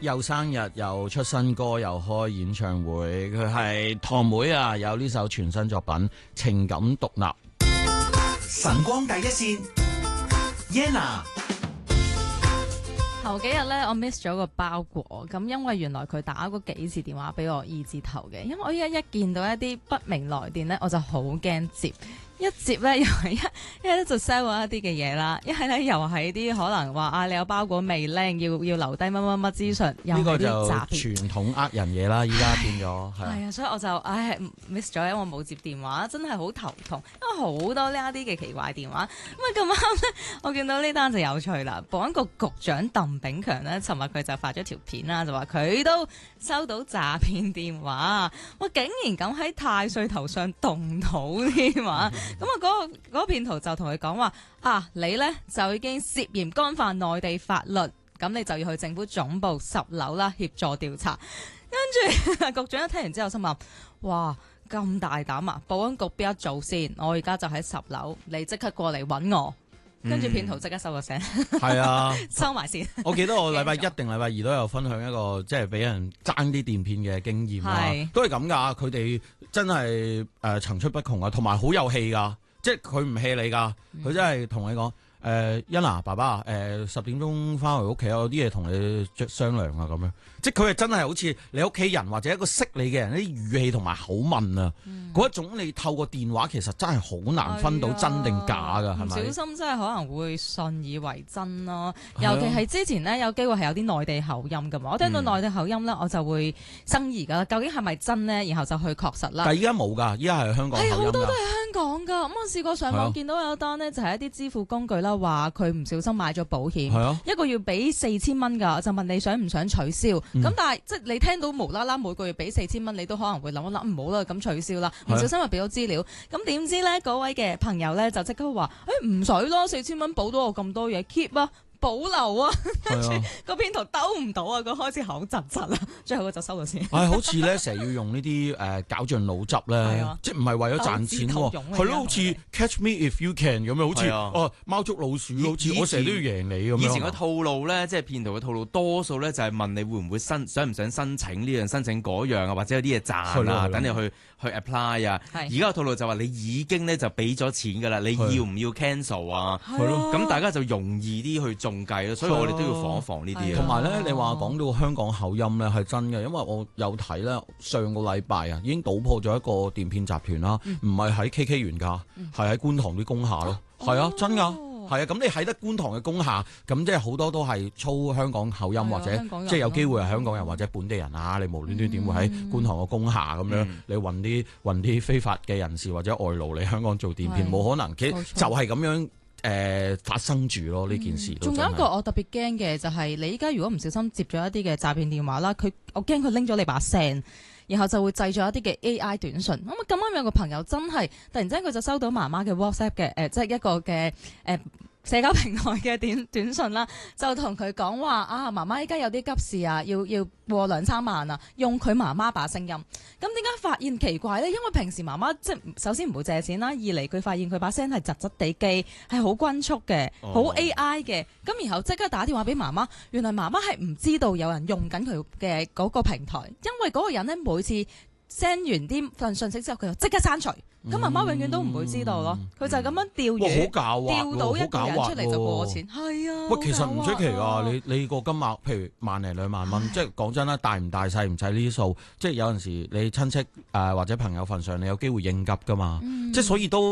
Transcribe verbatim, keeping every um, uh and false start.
又生日又出新歌又開演唱會，佢係堂妹啊，有呢首全新作品《情感獨立》。 晨光第一線 Yenna。 頭幾日咧，我 miss 咗個包裹，咁因為原來佢打過幾次電話俾我二字頭嘅，因為我依家一見到一啲不明來電咧，我就好驚接。一接咧又係一一係咧就 sell 我一啲嘅嘢啦，一係咧又係啲可能話啊你有包裹未拎，要要留低乜乜乜資訊，又係啲詐騙。 傳統呃人嘢啦，依家變咗係。 係啊，所以我就唉 miss 咗，因為我冇接電話，真係好頭痛，因為好多呢一啲嘅奇怪電話。咁啊咁啱咧，我見到呢單就有趣啦。保安局局長鄧炳強咧，尋日佢就發咗條片啦，就話佢都收到詐騙電話，我竟然咁喺太歲頭上動土添嘛！咁啊，嗰個嗰個騙徒就同佢講話啊，你呢就已經涉嫌干犯內地法律，咁你就要去政府總部十樓啦協助調查。跟住局長一聽完之後心諗，哇咁大膽啊！保安局邊一做先？我而家就喺十樓，你即刻過嚟揾我。跟住騙徒即刻收個聲，係啊， 收埋先。 我記得我禮拜一定禮拜二都有分享一個即係俾人爭啲電騙嘅經驗啦，都係咁噶。佢哋真係誒層出不窮啊，同埋好有氣噶，即係佢唔氣你噶，佢真係同你講誒Yenna爸爸誒十點鐘翻嚟屋企，有啲嘢同你商量啊咁樣。即係佢係真係好似你屋企人或者一個識你嘅人啲語氣同埋口吻啊，嗰、嗯、一種你透過電話其實真係好難分到真定假㗎，係咪？ 唔小心真係可能會信以為真咯，尤其係之前呢，有機會係有啲內地口音㗎嘛，我聽到內地口音咧我就會生疑㗎，究竟係咪真呢？然後就去確實啦。 但係依家冇㗎，依家係香港口音㗎。係好多都係香港㗎，咁我試過上網見到有單呢，就係一啲支付工具啦，話佢唔小心買咗保險， 啊、 一個月俾四千蚊㗎，就問你想唔想取消？咁、嗯、但係即係你聽到無啦啦每個月俾四千蚊，你都可能會諗一諗唔好啦，咁取消啦。唔小心咪俾咗資料，咁點知咧嗰位嘅朋友咧就即刻話：誒唔使咯，四千蚊保到我咁多嘢 keep 啊！保留啊，跟住個騙徒兜唔到啊，佢開始口窒窒啦，最後佢就收咗錢。係、哎、 好似咧成日要用呢啲誒絞盡腦汁咧，即係唔係為咗賺錢喎？係咯，好似 Catch Me If You Can 咁樣，好似哦貓捉老鼠，好似我成日都要贏你咁樣。 以前嘅套路咧，即係騙徒嘅套路，多數咧就係問你會唔會申想唔想申請呢樣申請嗰樣啊，或者有啲嘢賺啊，等你去去 apply 啊。而家個套路就話你已經咧就俾咗錢㗎啦，你要唔要 cancel 啊？係咯，咁大家就容易啲去中計咯，所以我哋都要防一防呢啲嘢。 同埋咧，你話講到香港口音咧係真嘅，因為我有睇咧上個禮拜啊，已經搗破咗一個電騙集團啦，唔係喺 K K 園㗎，係喺觀塘啲工廈咯，係啊，真㗎，係啊，咁你喺得觀塘嘅工廈，咁即係好多都係操香港口音或者即係有機會係香港人或者本地人啊，你無端端點會喺觀塘嘅工廈咁樣，你運啲運啲非法嘅人士或者外勞嚟香港做電騙，冇可能，其實就係咁樣。誒、呃、發生住咯呢件事， 仲有一個我特別驚嘅就係、是、你依家如果唔小心接咗一啲嘅詐騙電話啦，佢我驚佢拎咗你把聲，然後就會製造一啲嘅 A I 短信。咁啊咁啱有個朋友真係突然之間佢就收到媽媽嘅 WhatsApp 嘅誒、呃，即係一個嘅誒。呃社交平台嘅短短信啦，就同佢講話啊，媽媽依家有啲急事啊，要要過兩三萬啊，用佢媽媽把聲音。咁點解發現奇怪呢？因為平時媽媽即係首先唔會借錢啦，二嚟佢發現佢把聲係窒窒地機，係好均速嘅，好 A I 嘅。咁然後即刻打電話俾媽媽，原來媽媽係唔知道有人用緊佢嘅嗰個平台，因為嗰個人呢每次 send 完啲份信息之後，佢就即刻刪除。咁媽媽永遠都唔會知道咯，佢、嗯、就係咁樣釣魚，釣到一個人出嚟就過錢，係啊。 喂，其實唔出奇㗎，你你個金額譬如萬零兩萬蚊，即係講真啦，大唔大細唔使呢啲數，即係有陣時你親戚誒、呃、或者朋友份上，你有機會應急㗎嘛，嗯、即係所以都。